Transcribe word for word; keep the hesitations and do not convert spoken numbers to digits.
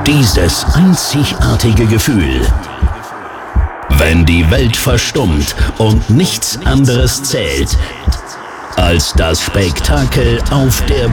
Dieses einzigartige Gefühl, wenn die Welt verstummt und nichts anderes zählt als das Spektakel auf der